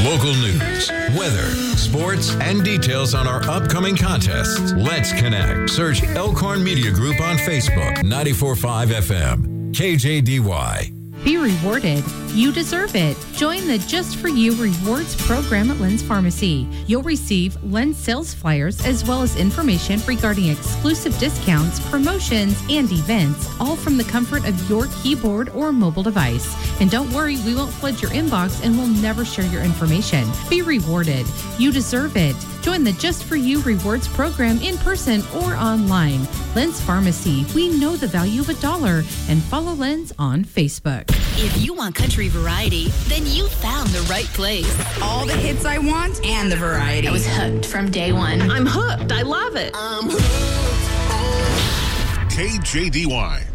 Local news, weather, sports, and details on our upcoming contests. Let's connect. Search Elkhorn Media Group on Facebook. 94.5 FM. KJDY. Be rewarded. You deserve it. Join the Just For You Rewards program at Len's Pharmacy. You'll receive Len's sales flyers as well as information regarding exclusive discounts, promotions, and events, all from the comfort of your keyboard or mobile device. And don't worry, we won't flood your inbox and we'll never share your information. Be rewarded. You deserve it. Join the Just For You Rewards program in person or online. Len's Pharmacy. We know the value of $1. And follow Len's on Facebook. If you want country variety, then you found the right place. All the hits I want and the variety. I was hooked from day one. I'm hooked. I love it. I'm hooked on KJDY.